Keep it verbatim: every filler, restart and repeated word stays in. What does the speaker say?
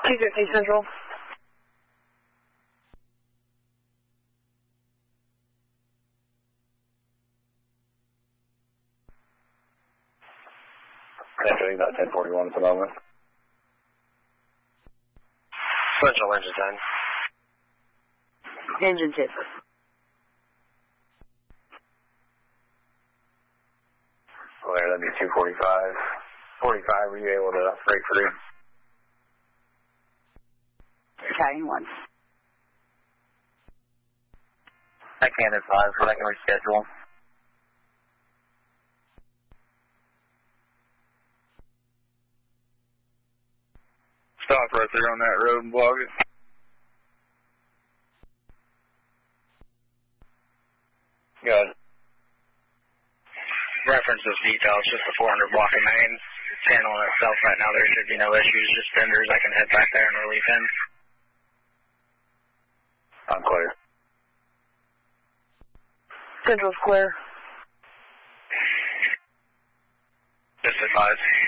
two fifty Central. Entering that ten forty-one at the moment. Central engine ten. Engine ten. Oh, there, that'd be two forty-five. forty-five, were you able to break through? Battalion one. I can't advise, but I can reschedule. Stop right there on that road and block it. Got it. References details, just the four hundred block of main. Channel in itself right now, there should be no issues, just fenders. I can head back there and relief in. I'm clear. Central Square. Just advise.